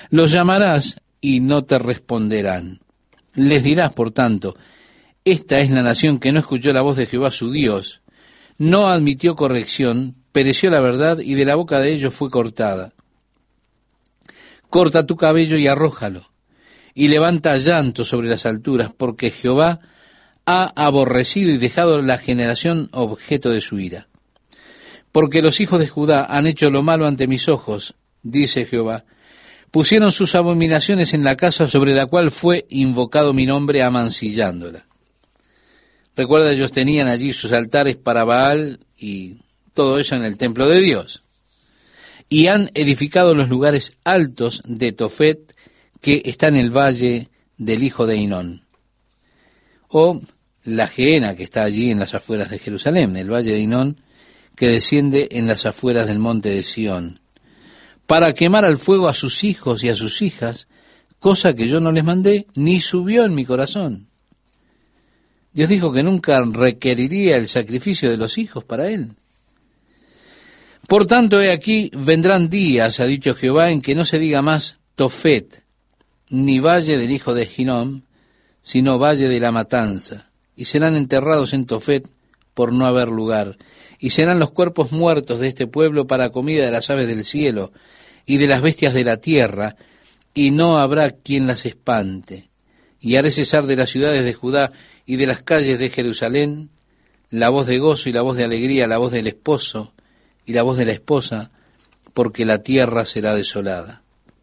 Los llamarás y no te responderán. Les dirás, por tanto, esta es la nación que no escuchó la voz de Jehová su Dios, no admitió corrección, pereció la verdad y de la boca de ellos fue cortada. Corta tu cabello y arrójalo, y levanta llanto sobre las alturas, porque Jehová ha aborrecido y dejado la generación objeto de su ira. Porque los hijos de Judá han hecho lo malo ante mis ojos, dice Jehová. Pusieron sus abominaciones en la casa sobre la cual fue invocado mi nombre, amancillándola. Recuerda, ellos tenían allí sus altares para Baal y todo eso en el templo de Dios. Y han edificado los lugares altos de Tofet, que está en el valle del hijo de Hinón. O la Gehenna, que está allí en las afueras de Jerusalén, el valle de Hinón, que desciende en las afueras del monte de Sión, para quemar al fuego a sus hijos y a sus hijas, cosa que yo no les mandé, ni subió en mi corazón. Dios dijo que nunca requeriría el sacrificio de los hijos para él. Por tanto, he aquí, vendrán días, ha dicho Jehová, en que no se diga más Tofet, ni valle del hijo de Hinón, sino valle de la matanza, y serán enterrados en Tofet por no haber lugar, y serán los cuerpos muertos de este pueblo para comida de las aves del cielo y de las bestias de la tierra, y no habrá quien las espante. Y haré cesar de las ciudades de Judá y de las calles de Jerusalén la voz de gozo y la voz de alegría, la voz del esposo y la voz de la esposa, porque la tierra será desolada.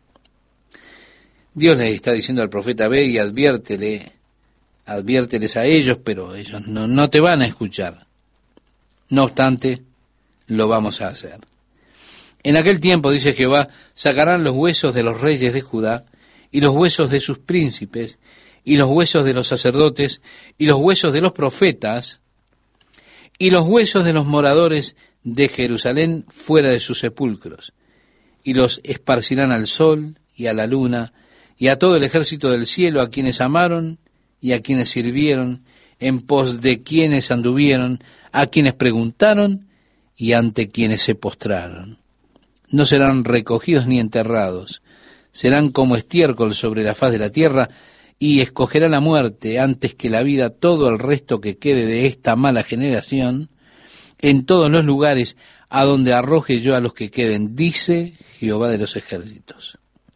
Dios les está diciendo al profeta: ve y adviérteles a ellos, pero ellos no te van a escuchar. No obstante, lo vamos a hacer. En aquel tiempo, dice Jehová, sacarán los huesos de los reyes de Judá, y los huesos de sus príncipes, y los huesos de los sacerdotes, y los huesos de los profetas, y los huesos de los moradores de Jerusalén fuera de sus sepulcros, y los esparcirán al sol y a la luna, y a todo el ejército del cielo, a quienes amaron y a quienes sirvieron, en pos de quienes anduvieron, a quienes preguntaron y ante quienes se postraron. No serán recogidos ni enterrados, serán como estiércol sobre la faz de la tierra, y escogerá la muerte antes que la vida todo el resto que quede de esta mala generación, en todos los lugares a donde arroje yo a los que queden, dice Jehová de los ejércitos.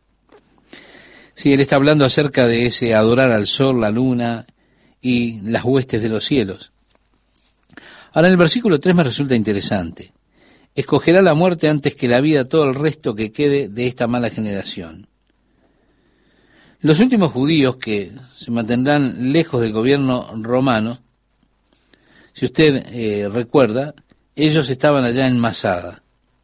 Sí, él está hablando acerca de ese adorar al sol, la luna y las huestes de los cielos. Ahora, en el versículo 3 me resulta interesante. Escogerá la muerte antes que la vida todo el resto que quede de esta mala generación. Los últimos judíos que se mantendrán lejos del gobierno romano, si usted recuerda, ellos estaban allá en Masada.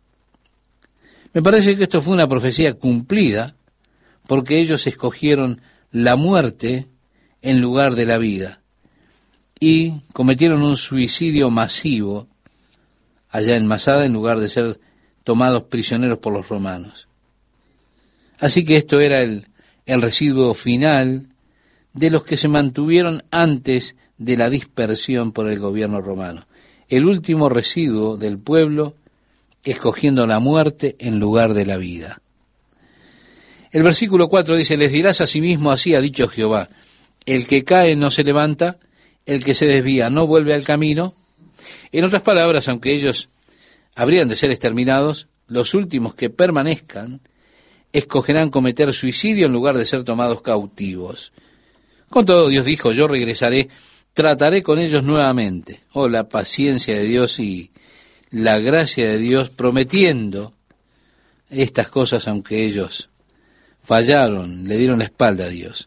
Me parece que esto fue una profecía cumplida, porque ellos escogieron la muerte en lugar de la vida y cometieron un suicidio masivo allá en Masada en lugar de ser tomados prisioneros por los romanos. Así que esto era el residuo final de los que se mantuvieron antes de la dispersión por el gobierno romano. El último residuo del pueblo escogiendo la muerte en lugar de la vida. El versículo 4 dice: les dirás a sí mismo, así ha dicho Jehová, el que cae no se levanta, el que se desvía no vuelve al camino. En otras palabras, aunque ellos habrían de ser exterminados, los últimos que permanezcan escogerán cometer suicidio en lugar de ser tomados cautivos. Con todo, Dios dijo: yo regresaré, trataré con ellos nuevamente. Oh, la paciencia de Dios y la gracia de Dios, prometiendo estas cosas aunque ellos fallaron, le dieron la espalda a Dios.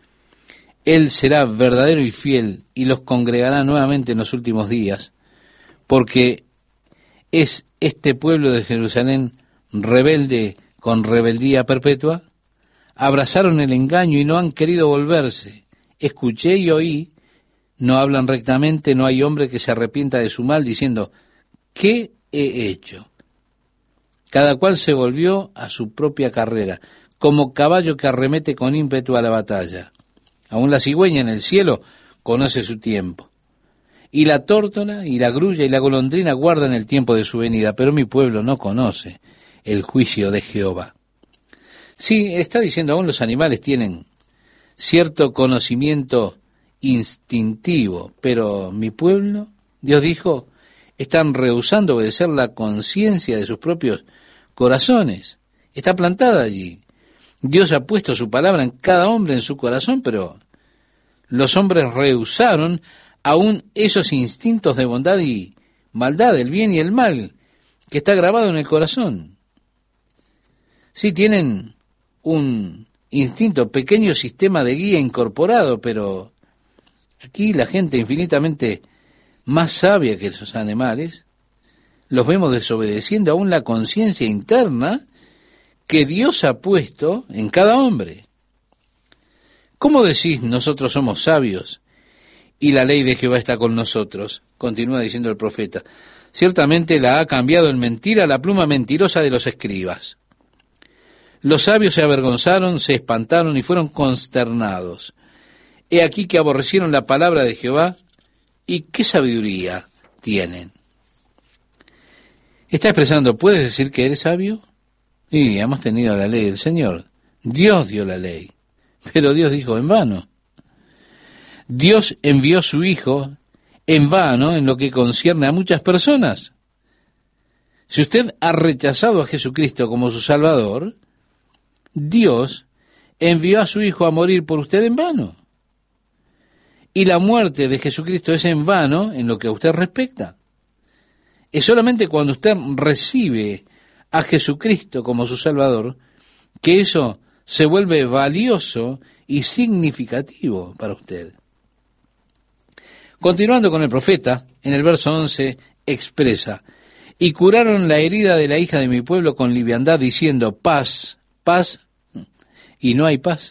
Él será verdadero y fiel y los congregará nuevamente en los últimos días, porque es este pueblo de Jerusalén rebelde con rebeldía perpetua. Abrazaron el engaño y no han querido volverse. Escuché y oí, no hablan rectamente, no hay hombre que se arrepienta de su mal, diciendo: ¿qué he hecho? Cada cual se volvió a su propia carrera, como caballo que arremete con ímpetu a la batalla. Aún la cigüeña en el cielo conoce su tiempo, y la tórtola y la grulla y la golondrina guardan el tiempo de su venida, pero mi pueblo no conoce el juicio de Jehová. Sí, está diciendo, aún los animales tienen cierto conocimiento instintivo, pero mi pueblo, Dios dijo, están rehusando obedecer la conciencia de sus propios corazones. Está plantada allí. Dios ha puesto su palabra en cada hombre en su corazón, pero los hombres rehusaron aún esos instintos de bondad y maldad, el bien y el mal, que está grabado en el corazón. Sí, tienen un instinto, pequeño sistema de guía incorporado, pero aquí la gente infinitamente más sabia que esos animales, los vemos desobedeciendo aún la conciencia interna que Dios ha puesto en cada hombre. ¿Cómo decís nosotros somos sabios y la ley de Jehová está con nosotros? Continúa diciendo el profeta. Ciertamente la ha cambiado en mentira la pluma mentirosa de los escribas. Los sabios se avergonzaron, se espantaron y fueron consternados. He aquí que aborrecieron la palabra de Jehová, y qué sabiduría tienen. Está expresando, ¿puedes decir que eres sabio? Y hemos tenido la ley del Señor. Dios dio la ley, pero Dios dijo en vano. Dios envió su Hijo en vano en lo que concierne a muchas personas. Si usted ha rechazado a Jesucristo como su Salvador, Dios envió a su Hijo a morir por usted en vano. Y la muerte de Jesucristo es en vano en lo que a usted respecta. Es solamente cuando usted recibe a Jesucristo como su Salvador que eso se vuelve valioso y significativo para usted. Continuando con el profeta, en el verso 11 expresa, y curaron la herida de la hija de mi pueblo con liviandad, diciendo, paz, paz, y no hay paz.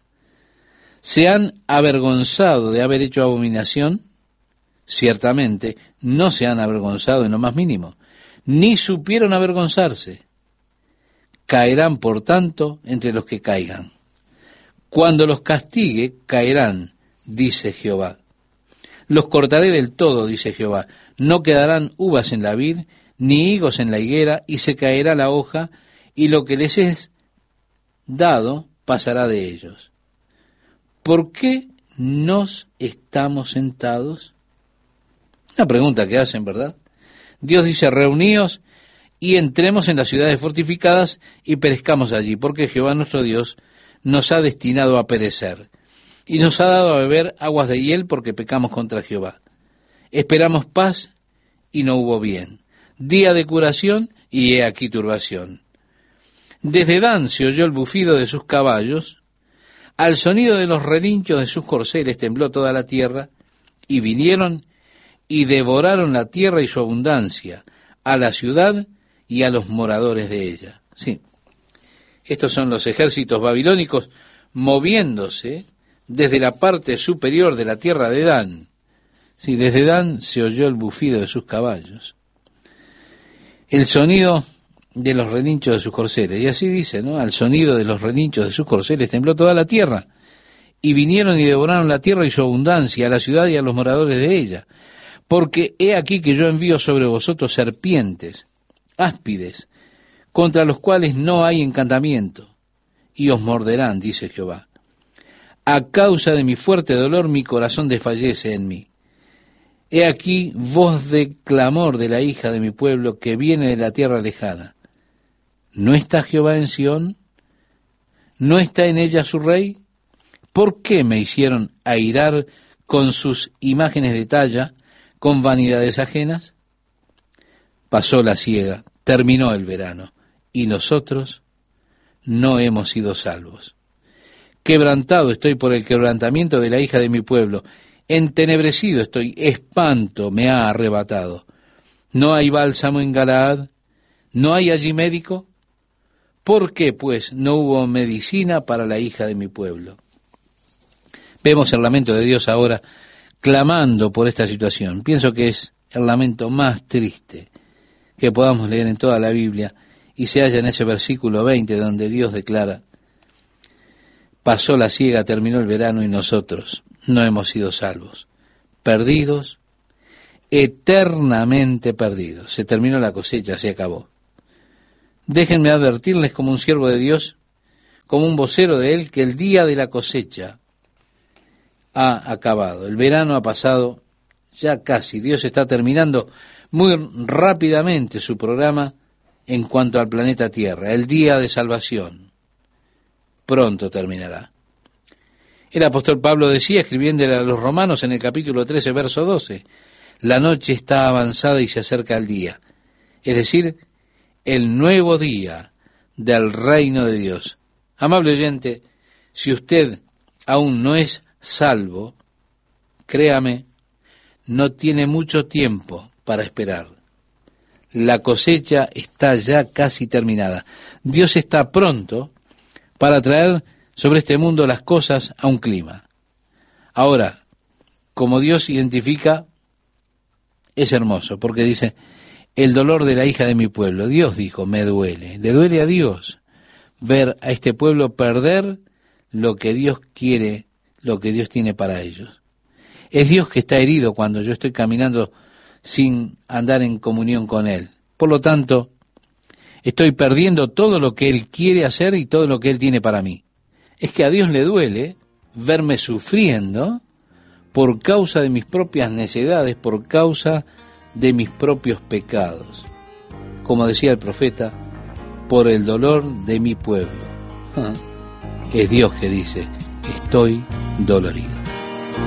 ¿Se han avergonzado de haber hecho abominación? Ciertamente, no se han avergonzado en lo más mínimo, ni supieron avergonzarse. Caerán, por tanto, entre los que caigan. Cuando los castigue, caerán, dice Jehová. Los cortaré del todo, dice Jehová. No quedarán uvas en la vid, ni higos en la higuera, y se caerá la hoja, y lo que les es dado pasará de ellos. ¿Por qué nos estamos sentados? Una pregunta que hacen, ¿verdad? Dios dice, reuníos y entremos en las ciudades fortificadas y perezcamos allí, porque Jehová nuestro Dios nos ha destinado a perecer, y nos ha dado a beber aguas de hiel porque pecamos contra Jehová. Esperamos paz y no hubo bien, día de curación y he aquí turbación. Desde Dan se oyó el bufido de sus caballos, al sonido de los relinchos de sus corceles tembló toda la tierra, y vinieron y devoraron la tierra y su abundancia, a la ciudad y a los moradores de ella. Sí, estos son los ejércitos babilónicos moviéndose desde la parte superior de la tierra de Dan. Sí, desde Dan se oyó el bufido de sus caballos, el sonido de los relinchos de sus corceles. Y así dice, ¿no? Al sonido de los relinchos de sus corceles tembló toda la tierra, y vinieron y devoraron la tierra y su abundancia, a la ciudad y a los moradores de ella. Porque he aquí que yo envío sobre vosotros serpientes, áspides, contra los cuales no hay encantamiento, y os morderán, dice Jehová. A causa de mi fuerte dolor mi corazón desfallece en mí. He aquí voz de clamor de la hija de mi pueblo que viene de la tierra lejana. ¿No está Jehová en Sión? ¿No está en ella su rey? ¿Por qué me hicieron airar con sus imágenes de talla, con vanidades ajenas? Pasó la siega, terminó el verano, y nosotros no hemos sido salvos. Quebrantado estoy por el quebrantamiento de la hija de mi pueblo, entenebrecido estoy, espanto me ha arrebatado. ¿No hay bálsamo en Galaad? ¿No hay allí médico? ¿Por qué, pues, no hubo medicina para la hija de mi pueblo? Vemos el lamento de Dios ahora clamando por esta situación. Pienso que es el lamento más triste que podamos leer en toda la Biblia, y se halla en ese versículo 20 donde Dios declara, pasó la siega, terminó el verano y nosotros no hemos sido salvos. Perdidos, eternamente perdidos. Se terminó la cosecha, se acabó. Déjenme advertirles como un siervo de Dios, como un vocero de Él, que el día de la cosecha ha acabado. El verano ha pasado ya casi. Dios está terminando muy rápidamente su programa en cuanto al planeta Tierra. El día de salvación pronto terminará. El apóstol Pablo decía, escribiéndole a los romanos en el capítulo 13, verso 12, la noche está avanzada y se acerca el día. Es decir, el nuevo día del reino de Dios. Amable oyente, si usted aún no es salvo, créame, no tiene mucho tiempo para esperar. La cosecha está ya casi terminada. Dios está pronto para traer sobre este mundo las cosas a un clima. Ahora, como Dios identifica, es hermoso, porque dice, el dolor de la hija de mi pueblo. Dios dijo, me duele. Le duele a Dios ver a este pueblo perder lo que Dios quiere, lo que Dios tiene para ellos. Es Dios que está herido cuando yo estoy caminando sin andar en comunión con Él. Por lo tanto, estoy perdiendo todo lo que Él quiere hacer y todo lo que Él tiene para mí. Es que a Dios le duele verme sufriendo por causa de mis propias necedades, por causa de mis propios pecados. Como decía el profeta, por el dolor de mi pueblo. Es Dios que dice, estoy dolorido.